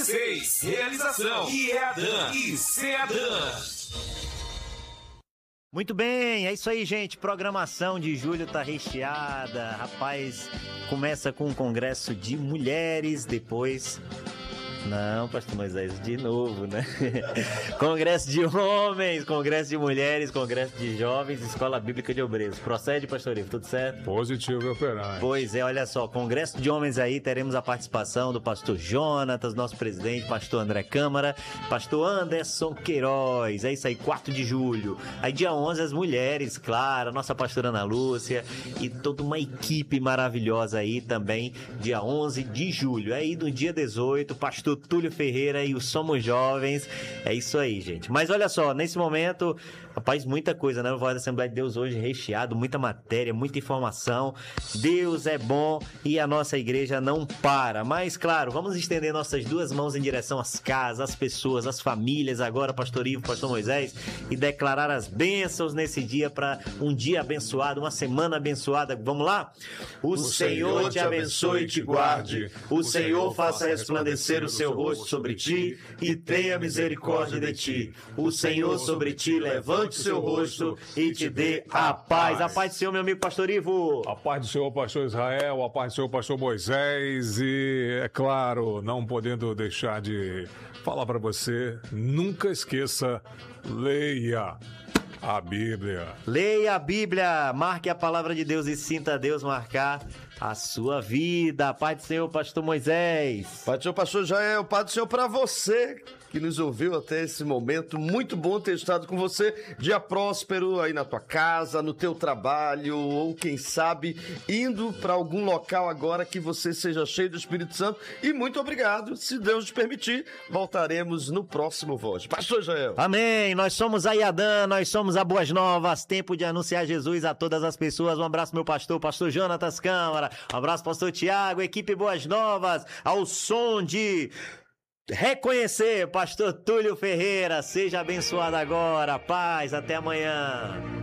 16. Realização IEADAN e CEADAN. Muito bem, é isso aí, gente. Programação de julho tá recheada. Rapaz, começa com o Congresso de Mulheres, depois... Não, pastor Moisés, de novo, né? Congresso de homens, congresso de mulheres, congresso de jovens, escola bíblica de obreiros. Procede, pastor Ivo, tudo certo? Positivo e operante. Pois é, olha só, congresso de homens aí, teremos a participação do pastor Jonatas, nosso presidente, pastor André Câmara, pastor Anderson Queiroz. É isso aí, 4 de julho. Aí dia 11 as mulheres, claro, a nossa pastora Ana Lúcia e toda uma equipe maravilhosa aí também, dia 11 de julho. Aí no dia 18, pastor Túlio Ferreira e o Somos Jovens. É isso aí, gente. Mas olha só, nesse momento, rapaz, muita coisa, né? O Voz da Assembleia de Deus hoje recheado, muita matéria, muita informação. Deus é bom e a nossa igreja não para. Mas, claro, vamos estender nossas duas mãos em direção às casas, às pessoas, às famílias agora, pastor Ivo, pastor Moisés, e declarar as bênçãos nesse dia para um dia abençoado, uma semana abençoada. Vamos lá? O Senhor te abençoe e te guarde. O Senhor faça resplandecer o seu rosto sobre ti e tenha misericórdia de ti. O Senhor sobre ti levante o seu rosto e te dê a paz. A paz do Senhor, meu amigo pastor Ivo. A paz do Senhor, pastor Israel, a paz do Senhor, pastor Moisés. E, é claro, não podendo deixar de falar para você, nunca esqueça, leia a Bíblia. Leia a Bíblia, marque a palavra de Deus e sinta Deus marcar a sua vida. Pai do Senhor, pastor Moisés. Pai do Senhor, pastor Jael. Pai do Senhor para você que nos ouviu até esse momento. Muito bom ter estado com você. Dia próspero aí na tua casa, no teu trabalho, ou quem sabe indo para algum local agora, que você seja cheio do Espírito Santo. E muito obrigado. Se Deus nos permitir, voltaremos no próximo Voz. Pastor Jael. Amém. Nós somos a IEADAN, nós somos a Boas Novas. Tempo de anunciar Jesus a todas as pessoas. Um abraço, meu pastor Jonatas Câmara. Um abraço, pastor Tiago, equipe Boas Novas, ao som de reconhecer pastor Túlio Ferreira. Seja abençoado agora. Paz, até amanhã.